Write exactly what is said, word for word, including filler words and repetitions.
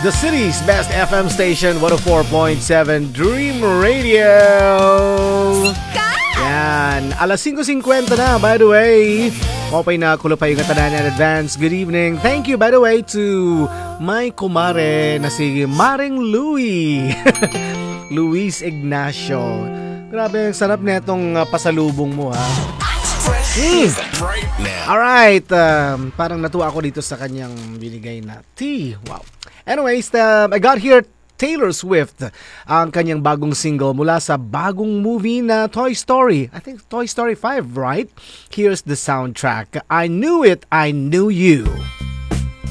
the city's best F M station, one oh four point seven Dream Radio. Yan, alas five fifty na, by the way. Okay na, kulo pa yung katanan in advance. Good evening. Thank you, by the way, to my kumare na si Maring Louie. Luis Ignacio. Grabe, ang sarap na itong uh, pasalubong mo, ha? Mm. Alright, um, parang natuwa ako dito sa kanyang binigay na tea. Wow. Anyways, um, I got here Taylor Swift, ang kanyang bagong single mula sa bagong movie na Toy Story. I think Toy Story five, right? Here's the soundtrack. I Knew It, I Knew You.